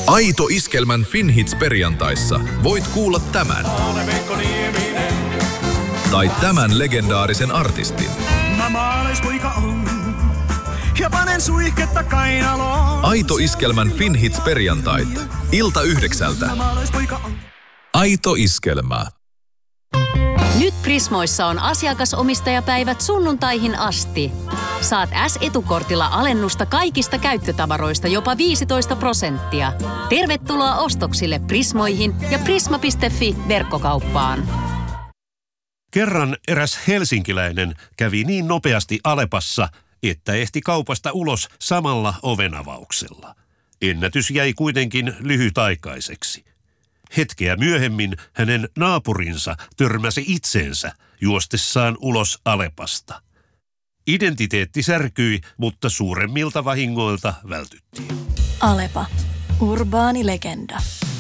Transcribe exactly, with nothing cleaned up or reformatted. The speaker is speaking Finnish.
Aito Iskelmän Finhits perjantaissa voit kuulla tämän. Tai tämän legendaarisen artistin. Mä maalaispoika on, ja panen suihketta kainaloon. Aito Iskelmän Finhits perjantait. Ilta yhdeksältä. Aito Iskelmä. Nyt Prismoissa on asiakasomistajapäivät sunnuntaihin asti. Saat S-etukortilla alennusta kaikista käyttötavaroista jopa viisitoista prosenttia. Tervetuloa ostoksille Prismoihin ja prisma piste fi verkkokauppaan. Kerran eräs helsinkiläinen kävi niin nopeasti Alepassa, että ehti kaupasta ulos samalla ovenavauksella. Ennätys jäi kuitenkin lyhytaikaiseksi. Hetkeä myöhemmin hänen naapurinsa törmäsi itseensä juostessaan ulos Alepasta. Identiteetti särkyi, mutta suuremmilta vahingoilta vältyttiin. Alepa. Urbaani legenda.